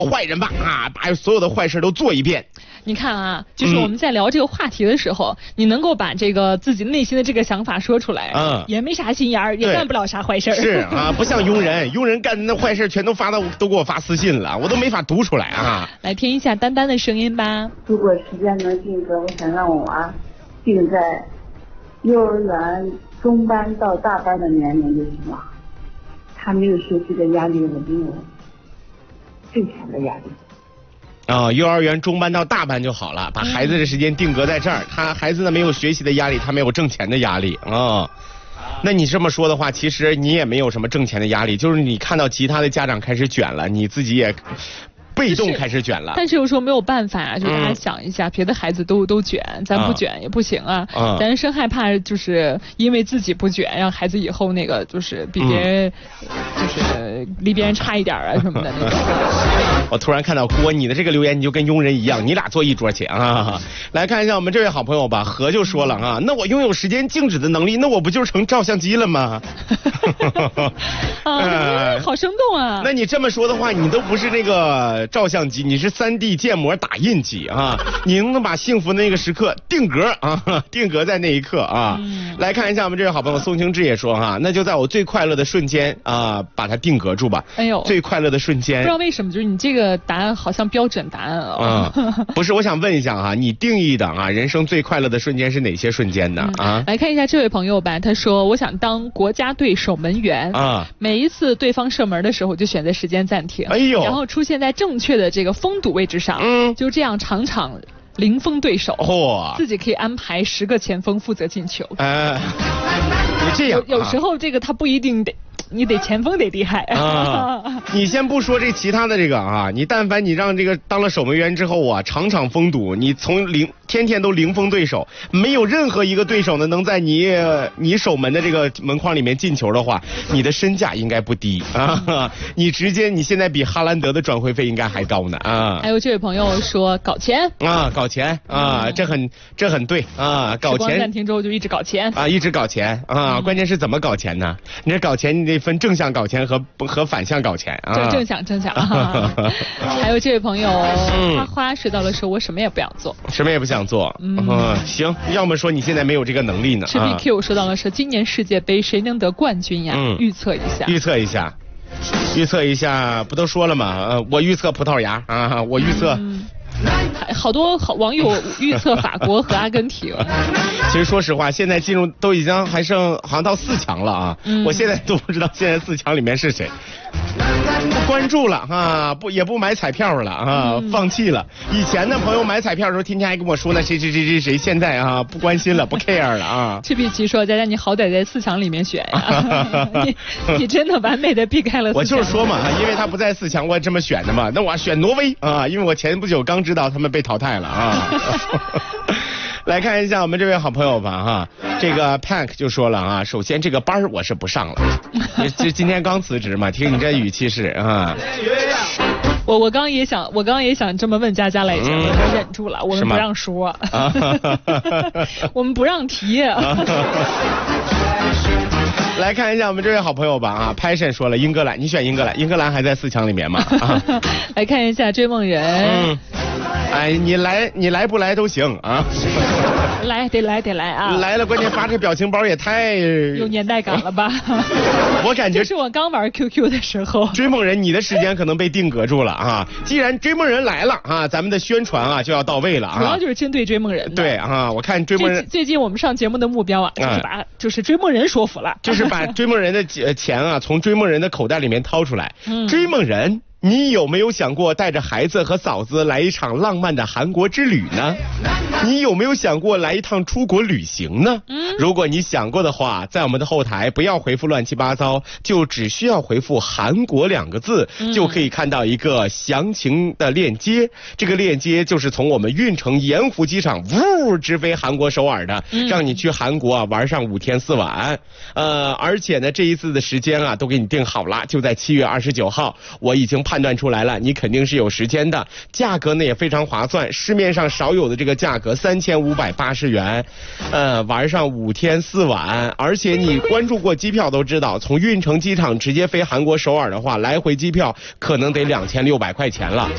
坏人吧啊，把所有的坏事都做一遍。 你看啊，就是我们在聊这个话题的时候，你能够把这个自己内心的这个想法说出来，也没啥心眼儿，也干不了啥坏事。 是啊，不像佣人，佣人干的那坏事全都给我发私信了，我都没法读出来啊。 来听一下丹丹的声音吧。 如果时间能定格，我想让我娃定在幼儿园中班到大班的年龄就行了。他没有学习的压力，我没有挣钱的压力。 幼儿园中班到大班就好了，把孩子的时间定格在这儿。孩子呢没有学习的压力，他没有挣钱的压力啊。那你这么说的话，其实你也没有什么挣钱的压力，就是你看到其他的家长开始卷了，你自己也被动开始卷了。 但是有时候没有办法啊，就大家想一下，别的孩子都卷，咱不卷也不行啊。咱生害怕就是因为自己不卷，让孩子以后那个就是比别人就是离别人差一点啊什么的那种。 我突然看到郭，你的这个留言你就跟佣人一样，你俩坐一桌去啊！来看一下我们这位好朋友吧，何就说了啊，那我拥有时间静止的能力，那我不就是成照相机了吗？ 好生动啊！ 那你这么说的话，你都不是那个照相机，你是3D 建模打印机啊！你能把幸福的那个时刻定格啊，定格在那一刻啊！来看一下我们这位好朋友宋清志也说哈，那就在我最快乐的瞬间啊，把它定格住吧。哎呦，最快乐的瞬间， 不知道为什么，就是你这个答案好像标准答案啊。 不是，我想问一下啊，你定义的啊，人生最快乐的瞬间是哪些瞬间呢？啊， 来看一下这位朋友吧，他说我想当国家队守门员啊，每一次对方射门的时候，就选择时间暂停，哎呦，然后出现在正确的这个封堵位置上，就这样场场零封对手，自己可以安排10个前锋负责进球。 你这样， 有时候这个他不一定得。你得前锋得厉害啊！ 你先不说这其他的这个啊，你但凡你让这个当了守门员之后啊，场场封堵，你从天天都零封对手，没有任何一个对手呢能在你守门的这个门框里面进球的话，你的身价应该不低啊！你现在比哈兰德的转会费应该还高呢啊！ 还有这位朋友说搞钱啊，搞钱啊，这很对啊，搞钱。 暂停之后就一直搞钱啊，一直搞钱啊！关键是怎么搞钱呢？你这搞钱你得分正向搞钱和反向搞钱啊！ 正向。还有这位朋友花花说到了说，我什么也不想做， 什么也不想做。行，要么说你现在没有这个能力呢。 是 BQ 说到了说，今年世界杯谁能得冠军呀？预测一下，不都说了吗？我预测葡萄牙啊，我预测。 好多网友预测法国和阿根廷。 其实说实话，现在进入都已经还剩好像到4强了啊！我现在都不知道现在4强里面是谁。不关注了啊，也不买彩票了啊，放弃了。以前的朋友买彩票的时候，天天还跟我说呢，谁，现在啊不关心了，不 care 了啊。 赤壁奇说，佳佳你好歹在4强里面选呀，你真的完美的避开了4强。 我就是说嘛，因为他不在4强，我这么选的嘛，那我选挪威啊，因为我前不久刚知道他们被淘汰了啊。来看一下我们这位好朋友吧哈，这个 Pank 就说了啊，首先这个班我是不上了，今天刚辞职嘛，听你这语气是啊。 我刚也想这么问佳佳来着，我忍住了，我们不让说，我们不让提。 来看一下我们这位好朋友吧啊，拍神说了英格兰，你选英格兰，英格兰还在4强里面嘛啊。 来看一下追梦人， 哎，你来不来都行啊。 得来啊！ 来了，关键发这表情包也太有年代感了吧？ 我感觉这是我刚玩 QQ 的时候。 追梦人，你的时间可能被定格住了啊！既然追梦人来了啊，咱们的宣传啊就要到位了啊！ 主要就是针对追梦人。 对啊，我看追梦人最近我们上节目的目标啊，就是追梦人说服了， 就是把追梦人的钱啊从追梦人的口袋里面掏出来。追梦人，你有没有想过带着孩子和嫂子来一场浪漫的韩国之旅呢？你有没有想过来一趟出国旅行呢？如果你想过的话，在我们的后台不要回复乱七八糟，就只需要回复韩国2个字，就可以看到一个详情的链接。这个链接就是从我们运城盐湖机场直飞韩国首尔的，让你去韩国啊玩上5天4晚。而且呢这一次的时间啊都给你定好了，就在7月29号。我已经判断出来了，你肯定是有时间的，价格呢也非常划算，市面上少有的这个价格3580元，玩上5天4晚，而且你关注过机票都知道，从运城机场直接飞韩国首尔的话，来回机票可能得2600块钱了。